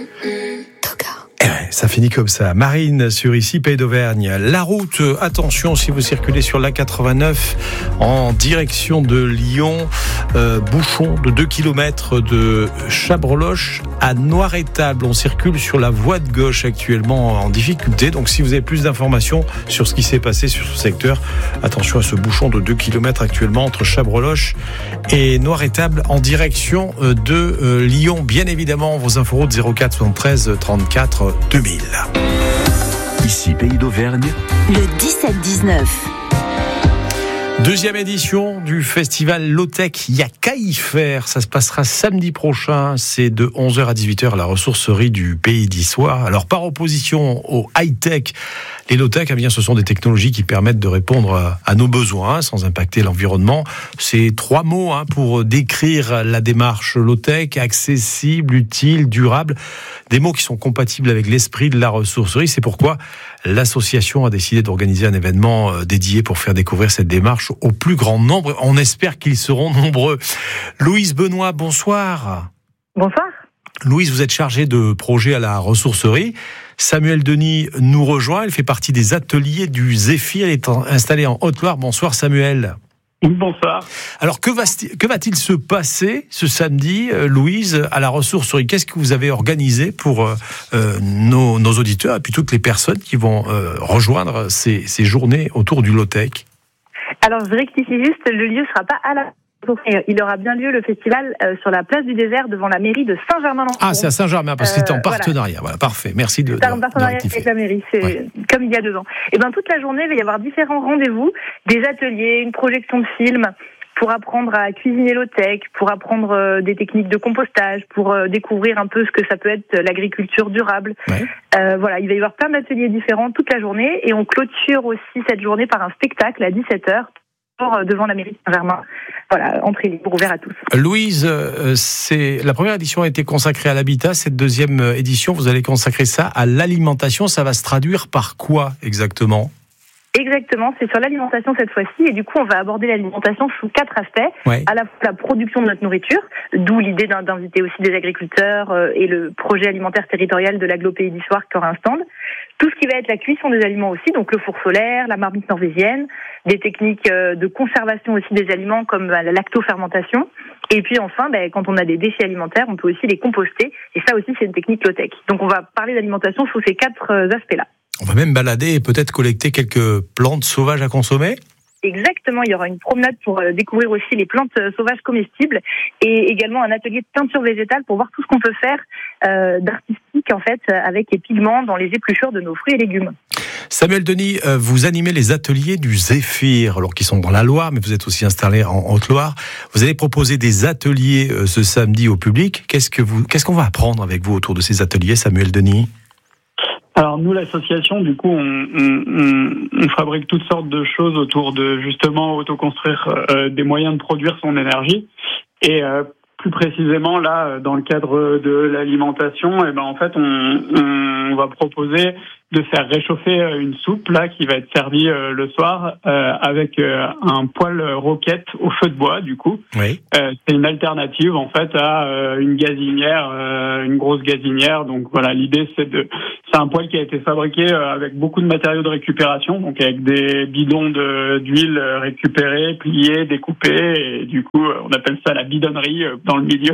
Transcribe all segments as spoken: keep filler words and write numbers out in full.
Eh ouais, ça finit comme ça. Marine sur ici, Pays d'Auvergne. La route, attention si vous circulez sur l'A quatre-vingt-neuf en direction de Lyon. Euh, bouchon de deux kilomètres de Chabreloche à Noiretable. On circule sur la voie de gauche actuellement en difficulté. Donc si vous avez plus d'informations sur ce qui s'est passé sur ce secteur, attention à ce bouchon de deux kilomètres actuellement entre Chabreloche et Noiretable en direction de euh, Lyon. Bien évidemment, vos infos routes zéro quatre soixante-treize trente-quatre deux mille. Ici Pays d'Auvergne, le dix-sept dix-neuf. Deuxième édition du festival Low-Tech, il n'y a qu'à y faire. Ça se passera samedi prochain, c'est de onze heures à dix-huit heures à la ressourcerie du Pays d'Issoire. Alors par opposition au high-tech, les low-tech, eh bien, ce sont des technologies qui permettent de répondre à nos besoins sans impacter l'environnement. C'est trois mots hein, pour décrire la démarche low-tech, accessible, utile, durable. Des mots qui sont compatibles avec l'esprit de la ressourcerie. C'est pourquoi l'association a décidé d'organiser un événement dédié pour faire découvrir cette démarche au plus grand nombre. On espère qu'ils seront nombreux. Louise Benoît, bonsoir. Bonsoir. Louise, vous êtes chargée de projet à la ressourcerie. Samuel Denis nous rejoint. Il fait partie des ateliers du Zéphyr. Il est installé en Haute-Loire. Bonsoir Samuel. Bonsoir. Alors que, va, que va-t-il se passer ce samedi, euh, Louise, à la ressourcerie ? Qu'est-ce que vous avez organisé pour euh, nos, nos auditeurs et puis toutes les personnes qui vont euh, rejoindre ces, ces journées autour du low-tech ? Alors je rectifie juste, le lieu ne sera pas à la il aura bien lieu le festival euh, sur la place du désert devant la mairie de Saint-Germain-l'Entour. Ah, c'est à Saint-Germain, parce que c'était en euh, partenariat. Voilà. Voilà, parfait. Merci de, de, c'est en partenariat de avec la mairie, c'est ouais. Comme il y a deux ans. Et bien toute la journée, il va y avoir différents rendez-vous, des ateliers, une projection de films pour apprendre à cuisiner low-tech, pour apprendre euh, des techniques de compostage, pour euh, découvrir un peu ce que ça peut être l'agriculture durable. Ouais. Euh, voilà, il va y avoir plein d'ateliers différents toute la journée et on clôture aussi cette journée par un spectacle à dix-sept heures devant la mairie de Saint-Germain. Voilà, entrée libre, ouvert à tous. Louise, c'est la première édition a été consacrée à l'habitat. Cette deuxième édition, vous allez consacrer ça à l'alimentation. Ça va se traduire par quoi exactement ? Exactement, c'est sur l'alimentation cette fois-ci, et du coup on va aborder l'alimentation sous quatre aspects, ouais. À la fois la production de notre nourriture, d'où l'idée d'inviter aussi des agriculteurs euh, et le projet alimentaire territorial de l'Agglo Pays d'Issoire qui aura un stand, tout ce qui va être la cuisson des aliments aussi, donc le four solaire, la marmite norvégienne, des techniques euh, de conservation aussi des aliments comme euh, la lactofermentation, et puis enfin, ben, quand on a des déchets alimentaires, on peut aussi les composter, et ça aussi c'est une technique low-tech. Donc on va parler d'alimentation sous ces quatre euh, aspects-là. On va même balader et peut-être collecter quelques plantes sauvages à consommer ? Exactement, il y aura une promenade pour découvrir aussi les plantes sauvages comestibles et également un atelier de peinture végétale pour voir tout ce qu'on peut faire euh, d'artistique en fait avec les pigments dans les épluchures de nos fruits et légumes. Samuel Denis, vous animez les ateliers du Zéphyr, alors qu'ils sont dans la Loire, mais vous êtes aussi installé en Haute-Loire. Vous allez proposer des ateliers ce samedi au public. Qu'est-ce que vous, qu'est-ce qu'on va apprendre avec vous autour de ces ateliers, Samuel Denis ? Alors nous, l'association, du coup, on, on, on fabrique toutes sortes de choses autour de justement autoconstruire euh, des moyens de produire son énergie. Et euh, plus précisément, là, dans le cadre de l'alimentation, eh ben en fait, on, on va proposer de faire réchauffer une soupe là qui va être servie euh, le soir euh, avec euh, un poêle roquette au feu de bois du coup. Oui. Euh, c'est une alternative en fait à euh, une gazinière, euh, une grosse gazinière. Donc voilà, l'idée c'est de c'est un poêle qui a été fabriqué euh, avec beaucoup de matériaux de récupération, donc avec des bidons de d'huile récupérés, pliés, découpés, et du coup on appelle ça la bidonnerie euh, dans le milieu.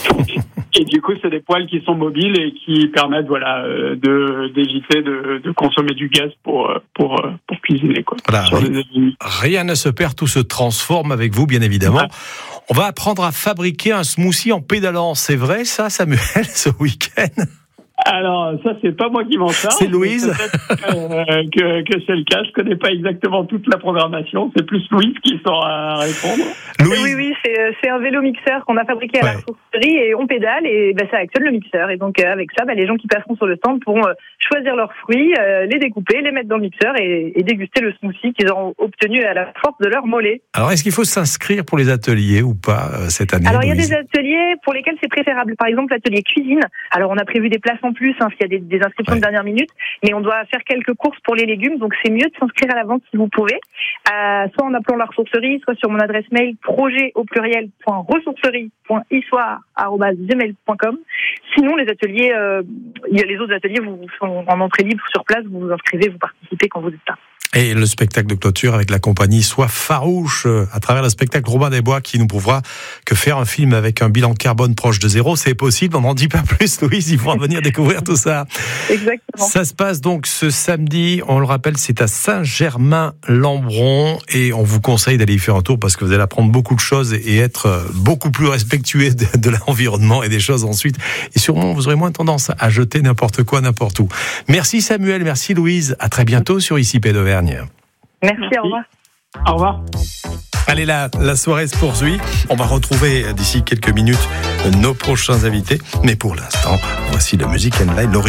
Et du coup c'est des poêles qui sont mobiles et qui permettent voilà euh, de d'éviter de de consommer du gaz pour pour pour cuisiner quoi. Voilà, rien, rien ne se perd, tout se transforme avec vous bien évidemment. Ouais. On va apprendre à fabriquer un smoothie en pédalant, c'est vrai ça Samuel ce week-end ? Alors, ça, c'est pas moi qui m'en charge. C'est Louise. Euh, que, que c'est le cas. Je connais pas exactement toute la programmation. C'est plus Louise qui saura répondre. Louise. Oui, oui, c'est, c'est un vélo mixeur qu'on a fabriqué à ouais. la ressourcerie et on pédale et ben, ça actionne le mixeur. Et donc, euh, avec ça, ben, les gens qui passeront sur le stand pourront euh, choisir leurs fruits, euh, les découper, les mettre dans le mixeur et, et déguster le smoothie qu'ils auront obtenu à la force de leur mollet. Alors, est-ce qu'il faut s'inscrire pour les ateliers ou pas euh, cette année ? Alors, Louise ? Il y a des ateliers pour lesquels c'est préférable. Par exemple, l'atelier cuisine. Alors, on a prévu des places en plus plus hein, s'il y a des, des inscriptions ouais. de dernière minute, mais on doit faire quelques courses pour les légumes, donc c'est mieux de s'inscrire à l'avance si vous pouvez, euh, soit en appelant la ressourcerie, soit sur mon adresse mail projet au pluriel point ressourcerie point issoire arobase gmail point com. Sinon, les ateliers, euh, il y a les autres ateliers, vous sont en entrée libre sur place, vous vous inscrivez, vous participez quand vous êtes là. Et le spectacle de clôture avec la compagnie Sois Farouche, à travers le spectacle Robin des Bois, qui nous prouvera que faire un film avec un bilan carbone proche de zéro, c'est possible. On n'en dit pas plus, Louise, il faudra venir découvrir tout ça. Exactement. Ça se passe donc ce samedi, on le rappelle, c'est à Saint-Germain-Lambron, et on vous conseille d'aller y faire un tour parce que vous allez apprendre beaucoup de choses et être beaucoup plus respectueux de, de l'environnement et des choses ensuite. Et sûrement, vous aurez moins tendance à jeter n'importe quoi, n'importe où. Merci Samuel, merci Louise. À très bientôt sur Ici Pays d'Auvergne. Merci, Merci, au revoir. Au revoir. Allez, la, la soirée se poursuit. On va retrouver d'ici quelques minutes nos prochains invités. Mais pour l'instant, voici la musique and live.